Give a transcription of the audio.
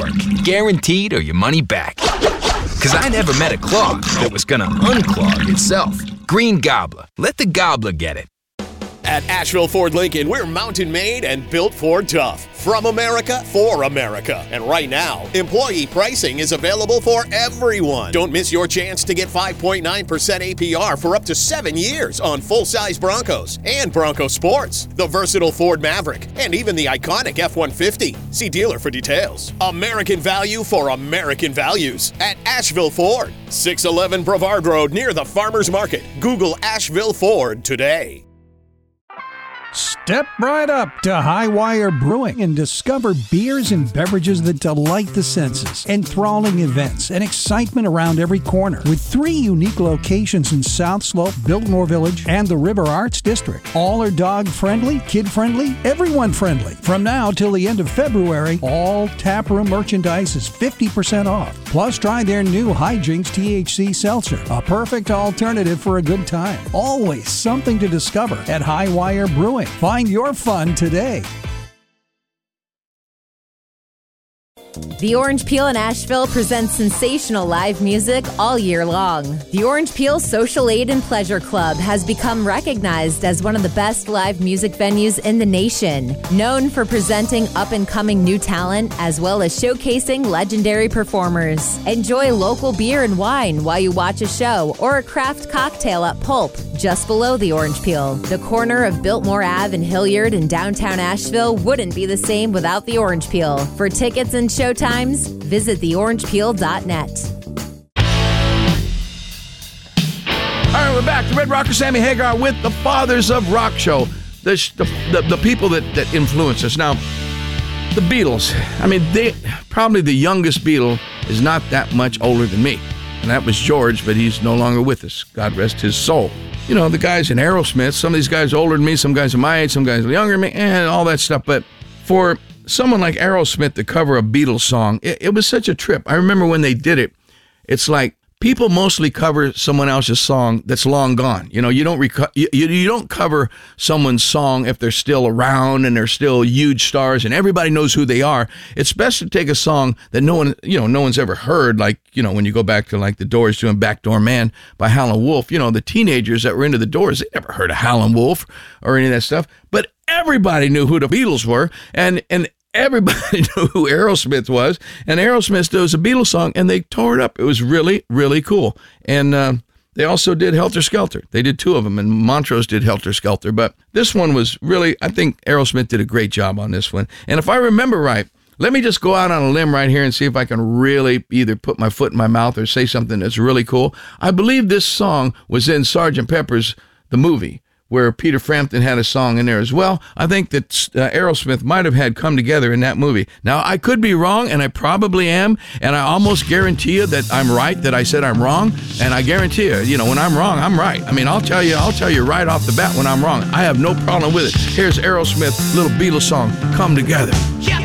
Ford. Guaranteed or your money back. Because I never met a clog that was going to unclog itself. Green Gobbler. Let the gobbler get it. At Asheville Ford Lincoln, we're mountain made and built Ford tough. From America, for America. And right now, employee pricing is available for everyone. Don't miss your chance to get 5.9% APR for up to 7 years on full-size Broncos and Bronco Sports, the versatile Ford Maverick, and even the iconic F-150. See dealer for details. American value for American values at Asheville Ford. 611 Brevard Road near the Farmers Market. Google Asheville Ford today. Step right up to Highwire Brewing and discover beers and beverages that delight the senses. Enthralling events and excitement around every corner. With 3 unique locations in South Slope, Biltmore Village, and the River Arts District. All are dog-friendly, kid-friendly, everyone-friendly. From now till the end of February, all taproom merchandise is 50% off. Plus, try their new Hijinks THC Seltzer. A perfect alternative for a good time. Always something to discover at Highwire Brewing. Find your fun today. The Orange Peel in Asheville presents sensational live music all year long. The Orange Peel Social Aid and Pleasure Club has become recognized as one of the best live music venues in the nation. Known for presenting up-and-coming new talent as well as showcasing legendary performers. Enjoy local beer and wine while you watch a show or a craft cocktail at Pulp, just below the Orange Peel. The corner of Biltmore Ave and Hilliard in downtown Asheville wouldn't be the same without the Orange Peel. For tickets and showtimes, visit theorangepeel.net. All right, we're back. The Red Rocker, Sammy Hagar with the Fathers of Rock Show. The people that influence us. Now, the Beatles. I mean, probably the youngest Beatle is not that much older than me. And that was George, but he's no longer with us. God rest his soul. You know, the guys in Aerosmith, some of these guys are older than me, some guys are my age, some guys are younger than me, and all that stuff. But for someone like Aerosmith to cover a Beatles song, it was such a trip. I remember when they did it, it's like people mostly cover someone else's song that's long gone. You know, you don't cover someone's song if they're still around and they're still huge stars and everybody knows who they are. It's best to take a song that no one's ever heard, like, you know, when you go back to like the Doors doing Backdoor Man by Howlin' Wolf. You know, the teenagers that were into the Doors, they never heard of Howlin' Wolf or any of that stuff, but everybody knew who the Beatles were, and everybody knew who Aerosmith was, and Aerosmith does a Beatles song, and they tore it up. It was really, really cool. And they also did Helter Skelter. They did 2 of them, and Montrose did Helter Skelter. But this one was really, I think Aerosmith did a great job on this one. And if I remember right, let me just go out on a limb right here and see if I can really either put my foot in my mouth or say something that's really cool. I believe this song was in Sgt. Pepper's, the movie, where Peter Frampton had a song in there as well. I think that Aerosmith might have had Come Together in that movie. Now, I could be wrong, and I probably am, and I almost guarantee you that I'm right, that I said I'm wrong, and I guarantee you, when I'm wrong, I'm right. I mean, I'll tell you right off the bat when I'm wrong. I have no problem with it. Here's Aerosmith's little Beatles song, Come Together. Yeah.